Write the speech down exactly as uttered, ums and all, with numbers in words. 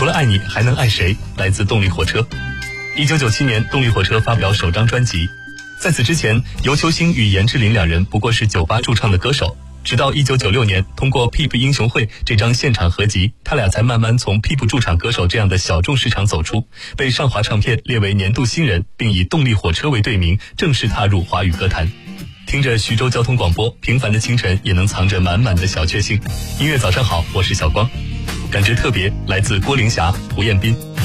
除了爱你还能爱谁？来自动力火车。一九九七年，动力火车发表首张专辑。在此之前，尤秋兴与严志林两人不过是酒吧驻唱的歌手。直到一九九六年，通过《Peep 英雄会》这张现场合集，他俩才慢慢从 Peep 驻场歌手这样的小众市场走出，被上华唱片列为年度新人，并以动力火车为队名，正式踏入华语歌坛。听着徐州交通广播，平凡的清晨也能藏着满满的小确幸。音乐早上好，我是小光。感觉特别来自郭凌霞、胡彦斌。